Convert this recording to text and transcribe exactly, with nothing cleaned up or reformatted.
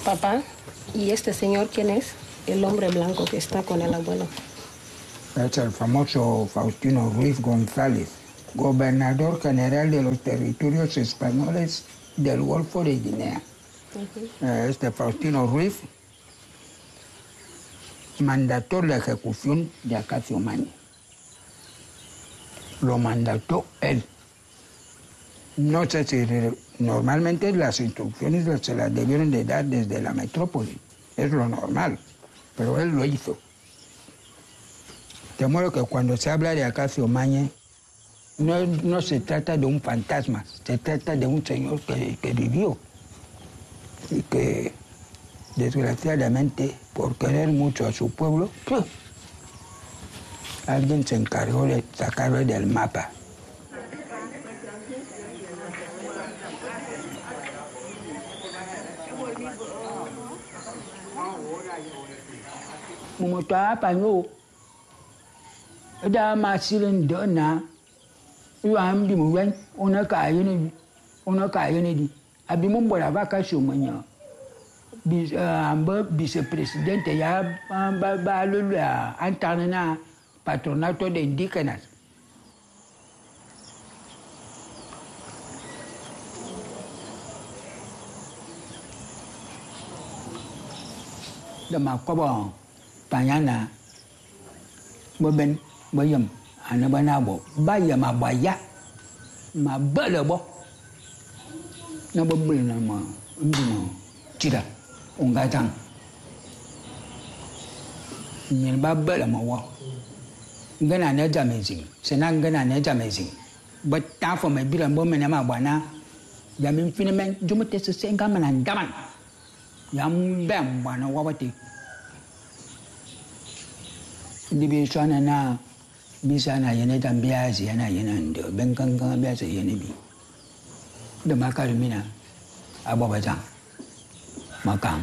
Papá, ¿y este señor quién es? El hombre blanco que está con el abuelo. Es el famoso Faustino Ruiz González, gobernador general de los territorios españoles del Golfo de Guinea. Uh-huh. Este Faustino Ruiz mandató la ejecución de Acacio Mañe. Lo mandató él. No sé si normalmente las instrucciones se las debieron de dar desde la metrópoli. Es lo normal, pero él lo hizo. De modo que cuando se habla de Acacio Mañe, no, no se trata de un fantasma, se trata de un señor que, que vivió y que, desgraciadamente, por querer mucho a su pueblo, ¡pum!, alguien se encargó de sacarlo del mapa. Como estaba paño, era más de na, yo am di muy bien, una calle, una calle, habíamos por vacación mañana. Vicepresidente ya va va a entrar en el patronato de indígenas. De Macobo, Pañana, Boben, Boyam, Anabanabo, Baya Mabaya, Mabalabo, Nabobulama, Chira. Un gatang, ni babel mawa. Gana ne jamezing, senang gana ne jamezing. But ta for my bill and woman ama wana. Yamin finamen, jumate se sengaman and daman. Yam bam wana wawati. Division na bisana yeneta biazi yana yenando. Benkanga biazi yenebi. The macarimina ababajang. Makam.